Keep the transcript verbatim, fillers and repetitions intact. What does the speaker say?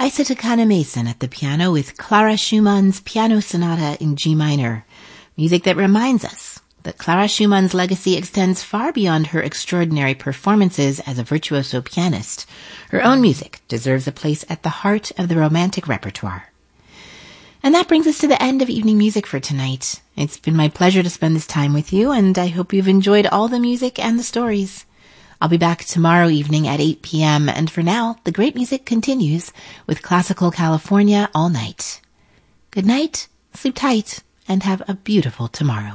Isata Kana-Mason at the piano with Clara Schumann's Piano Sonata in G minor, music that reminds us that Clara Schumann's legacy extends far beyond her extraordinary performances as a virtuoso pianist. Her own music deserves a place at the heart of the Romantic repertoire. And that brings us to the end of Evening Music for tonight. It's been my pleasure to spend this time with you, and I hope you've enjoyed all the music and the stories. I'll be back tomorrow evening at eight p.m., and for now, the great music continues with Classical California all night. Good night, sleep tight, and have a beautiful tomorrow.